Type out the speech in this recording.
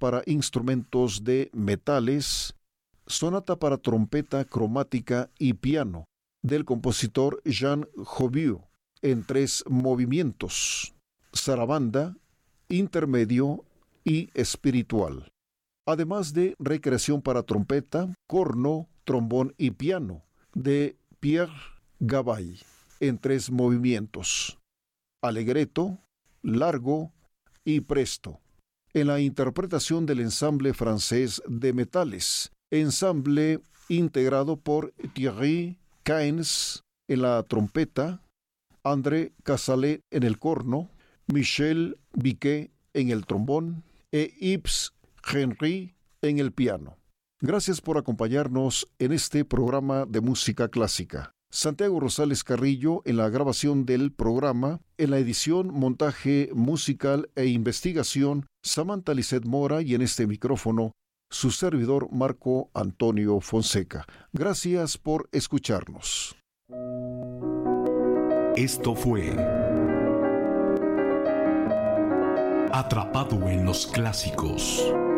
para instrumentos de metales, Sonata para trompeta cromática y piano, del compositor Jean Jouvieux, en 3 movimientos, zarabanda, intermedio y espiritual. Además de Recreación para trompeta, corno, trombón y piano, de Pierre Gabay, en 3 movimientos, allegretto, largo y presto, en la interpretación del ensamble francés de metales, ensamble integrado por Thierry Caens en la trompeta, André Casalet en el corno, Michel Biquet en el trombón e Yves Henry en el piano. Gracias por acompañarnos en este programa de música clásica. Santiago Rosales Carrillo en la grabación del programa, en la edición, montaje musical e investigación, Samantha Lisset Mora, y en este micrófono, su servidor Marco Antonio Fonseca. Gracias por escucharnos. Esto fue Atrapado en los Clásicos.